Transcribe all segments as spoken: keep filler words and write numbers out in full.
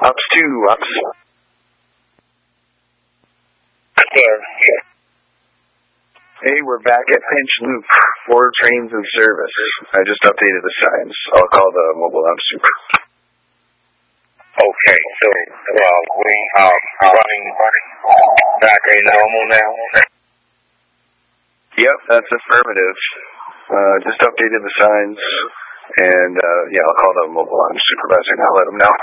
Ops two, Ops. Sir. Hey, we're back at Pinch Loop. Four trains in service. I just updated the signs. I'll call the mobile ops super. Okay, so uh, we are running back a normal now? Yep, that's affirmative. Uh, just updated the signs. And, uh, yeah, I'll call the mobile ops supervisor now, let him know.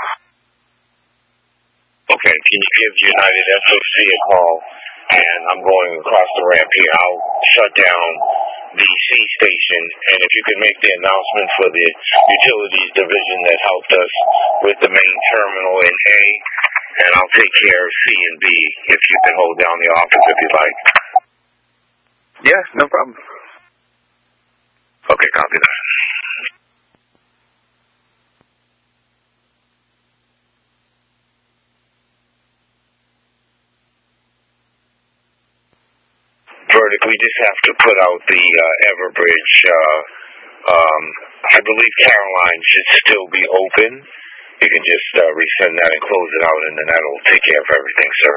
Okay, can you give United S O C a call? And I'm going across the ramp here. I'll shut down the C station, and if you can make the announcement for the utilities division that helped us with the main terminal in A, and I'll take care of C and B if you can hold down the office if you'd like. Yeah, no problem. Okay, copy that. Verdict, we just have to put out the uh, Everbridge. Uh, um, I believe Caroline should still be open. You can just uh, resend that and close it out, and then that'll take care of everything, sir.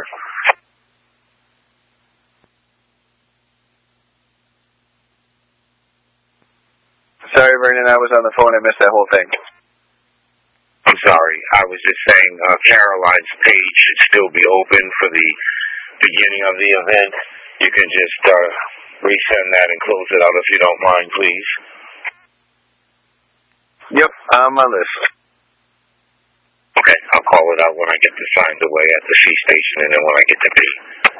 Sorry, Vernon, I was on the phone. I missed that whole thing. I'm sorry. I was just saying uh, Caroline's page should still be open for the beginning of the event. You can just uh, resend that and close it out if you don't mind, please. Yep, on my list. Okay, I'll call it out when I get the signs away at the C station and then when I get to B.